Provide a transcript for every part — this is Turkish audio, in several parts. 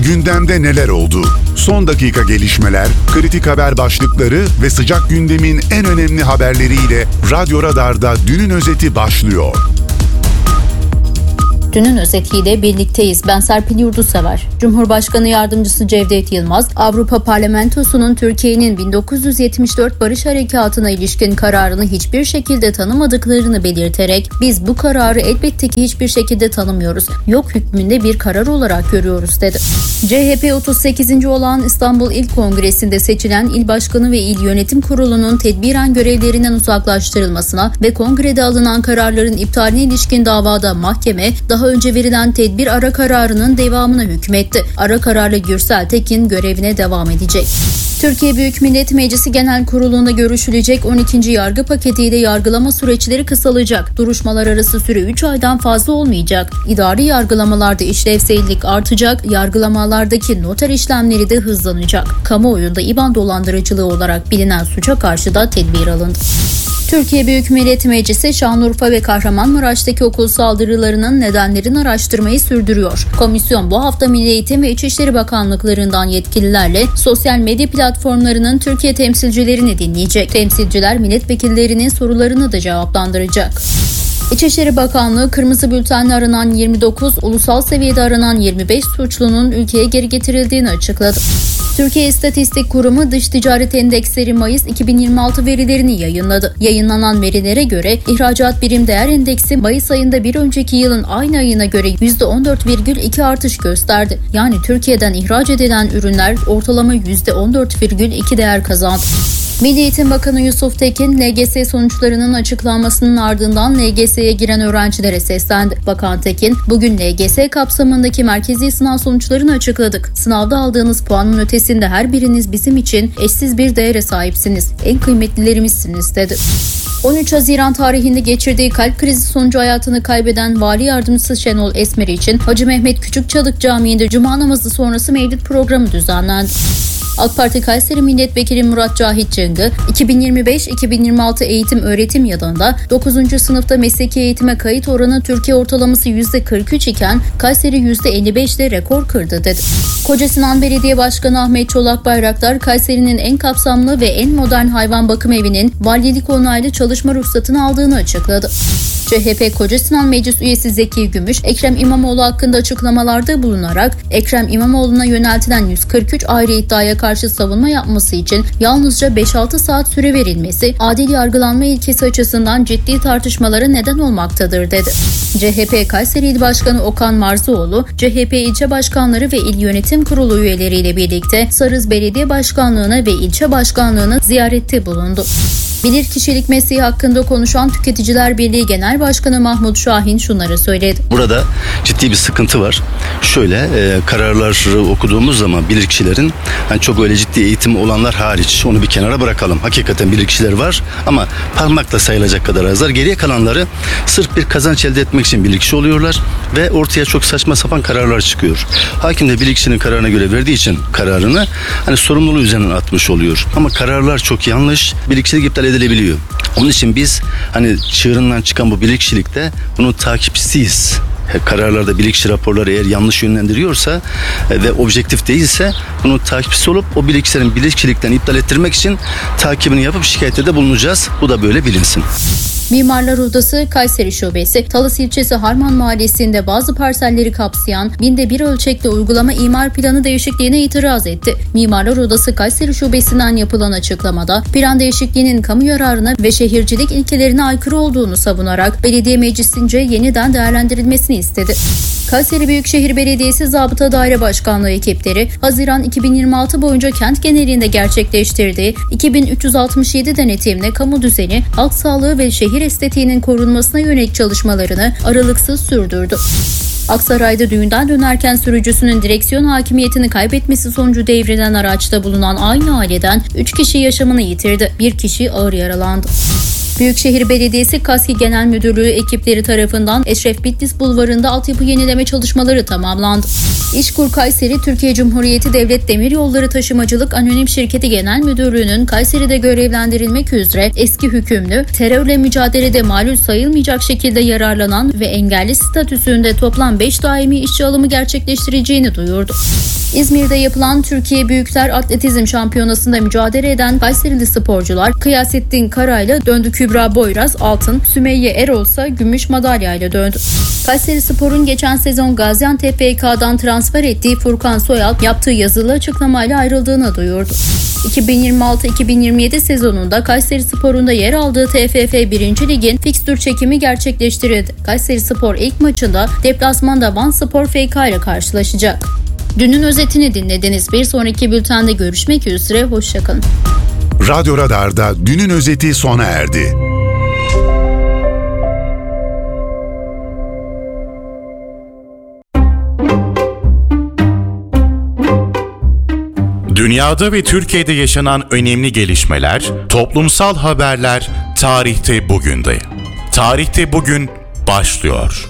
Gündemde neler oldu? Son dakika gelişmeler, kritik haber başlıkları ve sıcak gündemin en önemli haberleriyle Radyo Radar'da Dünün Özeti başlıyor. Dünün özetiyle birlikteyiz. Ben Serpil Yurdusever. Cumhurbaşkanı Yardımcısı Cevdet Yılmaz, Avrupa Parlamentosu'nun Türkiye'nin 1974 Barış Harekatı'na ilişkin kararını hiçbir şekilde tanımadıklarını belirterek, biz bu kararı elbette ki hiçbir şekilde tanımıyoruz, yok hükmünde bir karar olarak görüyoruz dedi. CHP 38. olan İstanbul İl Kongresi'nde seçilen il başkanı ve il yönetim kurulunun tedbiren görevlerinden uzaklaştırılmasına ve kongrede alınan kararların iptaline ilişkin davada mahkeme, daha önce verilen tedbir ara kararının devamına hükmetti. Ara kararla Gürsel Tekin görevine devam edecek. Türkiye Büyük Millet Meclisi Genel Kurulu'nda görüşülecek 12. yargı paketiyle yargılama süreçleri kısalacak. Duruşmalar arası süre 3 aydan fazla olmayacak. İdari yargılamalarda işlevsellik artacak, yargılamalardaki noter işlemleri de hızlanacak. Kamuoyunda İBAN dolandırıcılığı olarak bilinen suça karşı da tedbir alındı. Türkiye Büyük Millet Meclisi Şanlıurfa ve Kahramanmaraş'taki okul saldırılarının nedenlerini araştırmayı sürdürüyor. Komisyon bu hafta Milli Eğitim ve İçişleri Bakanlıklarından yetkililerle sosyal medya platformlarının Türkiye temsilcilerini dinleyecek. Temsilciler milletvekillerinin sorularını da cevaplandıracak. İçişleri Bakanlığı kırmızı bültenle aranan 29, ulusal seviyede aranan 25 suçlunun ülkeye geri getirildiğini açıkladı. Türkiye İstatistik Kurumu Dış Ticaret Endeksleri Mayıs 2026 verilerini yayınladı. Yayınlanan verilere göre ihracat birim değer endeksi Mayıs ayında bir önceki yılın aynı ayına göre %14,2 artış gösterdi. Yani Türkiye'den ihraç edilen ürünler ortalama %14,2 değer kazandı. Milli Eğitim Bakanı Yusuf Tekin, LGS sonuçlarının açıklanmasının ardından LGS'ye giren öğrencilere seslendi. Bakan Tekin, bugün LGS kapsamındaki merkezi sınav sonuçlarını açıkladık. Sınavda aldığınız puanın ötesinde her biriniz bizim için eşsiz bir değere sahipsiniz. En kıymetlilerimizsiniz dedi. 13 Haziran tarihinde geçirdiği kalp krizi sonucu hayatını kaybeden Vali Yardımcısı Şenol Esmer için Hacı Mehmet Küçükçalık Camii'nde Cuma namazı sonrası mevlid programı düzenlendi. AK Parti Kayseri Milletvekili Murat Cahit Cıngı, 2025-2026 eğitim öğretim yılında 9. sınıfta mesleki eğitime kayıt oranı Türkiye ortalaması %43 iken Kayseri %55 ile rekor kırdı dedi. Kocasinan Belediye Başkanı Ahmet Çolak Bayraktar, Kayseri'nin en kapsamlı ve en modern hayvan bakım evinin valilik onaylı çalışma ruhsatını aldığını açıkladı. CHP Kocasinan Meclis Üyesi Zeki Gümüş, Ekrem İmamoğlu hakkında açıklamalarda bulunarak Ekrem İmamoğlu'na yöneltilen 143 ayrı iddiaya karşı savunma yapması için yalnızca 5-6 saat süre verilmesi, adil yargılanma ilkesi açısından ciddi tartışmalara neden olmaktadır dedi. CHP Kayseri İl Başkanı Okan Marzıoğlu, CHP ilçe başkanları ve il yönetim kurulu üyeleriyle birlikte Sarız Belediye Başkanlığı'na ve ilçe başkanlığı'na ziyarette bulundu. Bilirkişilik mesleği hakkında konuşan Tüketiciler Birliği Genel Başkanı Mahmut Şahin şunları söyledi. Burada ciddi bir sıkıntı var. Şöyle kararları okuduğumuz zaman bilirkişilerin çok öyle ciddi eğitimi olanlar hariç onu bir kenara bırakalım. Hakikaten bilirkişiler var ama parmakla sayılacak kadar azlar. Geriye kalanları sırf bir kazanç elde etmek için bilirkişi oluyorlar ve ortaya çok saçma sapan kararlar çıkıyor. Hakim de bilirkişinin kararına göre verdiği için kararını sorumluluğu üzerinden atmış oluyor. Ama kararlar çok yanlış. Bilirkişilik iptal edilebiliyor. Onun için biz çığırından çıkan bu bilirkişilikte bunun takipçisiyiz. Kararlarda bilirkişi raporları eğer yanlış yönlendiriyorsa ve objektif değilse bunun takipçisi olup o bilirkişilerin bilirkişilikten iptal ettirmek için takibini yapıp şikayette de bulunacağız. Bu da böyle bilinsin. Mimarlar Odası Kayseri Şubesi, Talas ilçesi Harman Mahallesi'nde bazı parselleri kapsayan binde bir ölçekli uygulama imar planı değişikliğine itiraz etti. Mimarlar Odası Kayseri Şubesi'nden yapılan açıklamada plan değişikliğinin kamu yararına ve şehircilik ilkelerine aykırı olduğunu savunarak belediye meclisince yeniden değerlendirilmesini istedi. Kayseri Büyükşehir Belediyesi Zabıta Daire Başkanlığı ekipleri, Haziran 2026 boyunca kent genelinde gerçekleştirdiği 2367 denetimle kamu düzeni, halk sağlığı ve şehir estetiğinin korunmasına yönelik çalışmalarını aralıksız sürdürdü. Aksaray'da düğünden dönerken sürücüsünün direksiyon hakimiyetini kaybetmesi sonucu devrilen araçta bulunan aynı aileden 3 kişi yaşamını yitirdi. 1 kişi ağır yaralandı. Büyükşehir Belediyesi KASKİ Genel Müdürlüğü ekipleri tarafından Eşref Bitlis Bulvarı'nda altyapı yenileme çalışmaları tamamlandı. İşkur Kayseri Türkiye Cumhuriyeti Devlet Demiryolları Taşımacılık Anonim Şirketi Genel Müdürlüğü'nün Kayseri'de görevlendirilmek üzere eski hükümlü, terörle mücadelede malul sayılmayacak şekilde yararlanan ve engelli statüsünde toplam 5 daimi işçi alımı gerçekleştireceğini duyurdu. İzmir'de yapılan Türkiye Büyükler Atletizm Şampiyonası'nda mücadele eden Kayserili sporcular Kıyasettin Kara'yla döndü. Kübra Boyraz altın, Sümeyye Erol ise gümüş madalyayla döndü. Kayserispor'un geçen sezon Gaziantep FK'dan transfer ettiği Furkan Soyal yaptığı yazılı açıklamayla ayrıldığını duyurdu. 2026-2027 sezonunda Kayserispor'un da yer aldığı TFF 1. Lig'in fikstür çekimi gerçekleştirildi. Kayserispor ilk maçında deplasmanda Vanspor FK ile karşılaşacak. Dünün özetini dinlediniz. Bir sonraki bültende görüşmek üzere. Hoşçakalın. Radyo Radar'da dünün özeti sona erdi. Dünyada ve Türkiye'de yaşanan önemli gelişmeler, toplumsal haberler tarihte bugünde. Tarihte bugün başlıyor.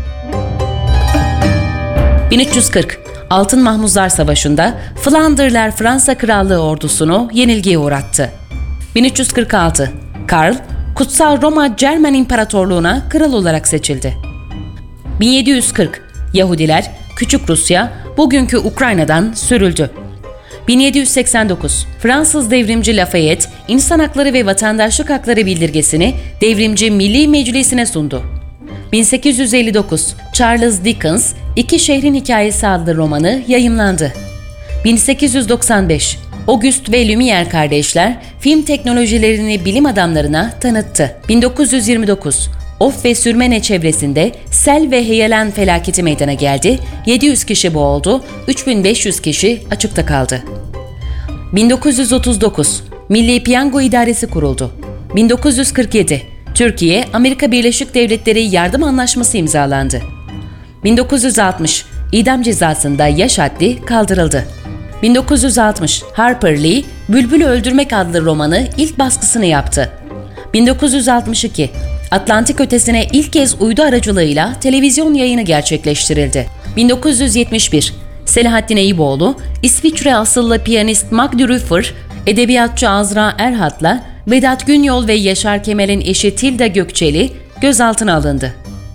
1340 Altın Mahmuzlar Savaşı'nda Flandırlar Fransa Krallığı ordusunu yenilgiye uğrattı. 1346 Karl, Kutsal Roma Cermen İmparatorluğu'na kral olarak seçildi. 1740 Yahudiler Küçük Rusya, bugünkü Ukrayna'dan sürüldü. 1789 Fransız devrimci Lafayette, İnsan Hakları ve Vatandaşlık Hakları bildirgesini Devrimci Milli Meclisi'ne sundu. 1859 Charles Dickens, İki Şehrin Hikayesi adlı romanı yayımlandı. 1895 Auguste ve Lumière kardeşler film teknolojilerini bilim adamlarına tanıttı. 1929 Of ve Sürmene çevresinde sel ve heyelan felaketi meydana geldi. 700 kişi boğuldu, 3500 kişi açıkta kaldı. 1939 Milli Piyango İdaresi kuruldu. 1947 Türkiye, Amerika Birleşik Devletleri yardım anlaşması imzalandı. 1960 İdam cezasında yaş haddi kaldırıldı. 1960 Harper Lee, Bülbül'ü Öldürmek adlı romanı ilk baskısını yaptı. 1962 Atlantik ötesine ilk kez uydu aracılığıyla televizyon yayını gerçekleştirildi. 1971 Selahattin Eyüboğlu, İsviçre asıllı piyanist Magdi Rüffer, edebiyatçı Azra Erhat'la Vedat Günyol ve Yaşar Kemal'in eşi Tilda Gökçeli gözaltına alındı.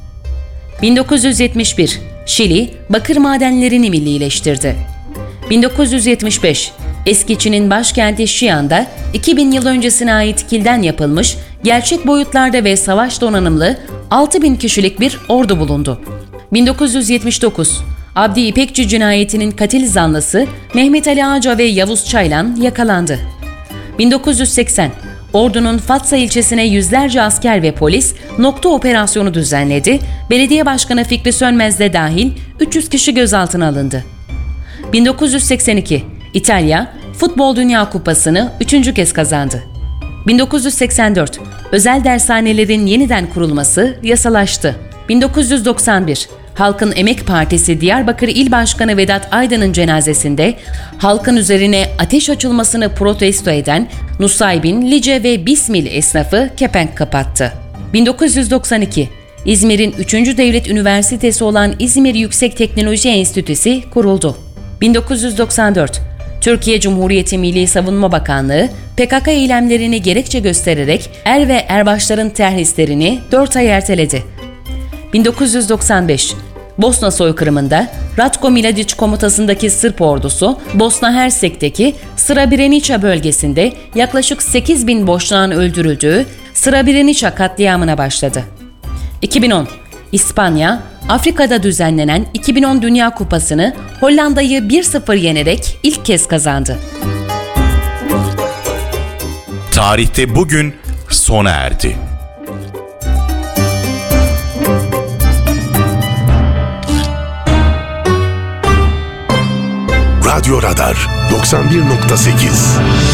1971 Şili, bakır madenlerini millileştirdi. 1975 Eski Çin'in başkenti Xi'an'da 2000 yıl öncesine ait kilden yapılmış, gerçek boyutlarda ve savaş donanımlı 6000 kişilik bir ordu bulundu. 1979 Abdi İpekçi cinayetinin katil zanlısı Mehmet Ali Ağca ve Yavuz Çaylan yakalandı. 1980 Ordu'nun Fatsa ilçesine yüzlerce asker ve polis nokta operasyonu düzenledi. Belediye Başkanı Fikri Sönmez de dahil 300 kişi gözaltına alındı. 1982 İtalya, Futbol Dünya Kupası'nı 3. kez kazandı. 1984 Özel dershanelerin yeniden kurulması yasalaştı. 1991 Halkın Emek Partisi Diyarbakır İl Başkanı Vedat Aydın'ın cenazesinde halkın üzerine ateş açılmasını protesto eden Nusaybin, Lice ve Bismil esnafı kepenk kapattı. 1992 İzmir'in 3. Devlet Üniversitesi olan İzmir Yüksek Teknoloji Enstitüsü kuruldu. 1994 Türkiye Cumhuriyeti Milli Savunma Bakanlığı PKK eylemlerini gerekçe göstererek er ve erbaşların terhislerini 4 ay erteledi. 1995 Bosna soykırımında Ratko Mladic komutasındaki Sırp ordusu Bosna Hersek'teki Srebrenica bölgesinde yaklaşık 8.000 Boşnak'ın öldürüldüğü Srebrenica katliamına başladı. 2010 İspanya, Afrika'da düzenlenen 2010 Dünya Kupası'nı Hollanda'yı 1-0 yenerek ilk kez kazandı. Tarihte bugün sona erdi. Radyo Radar 91.8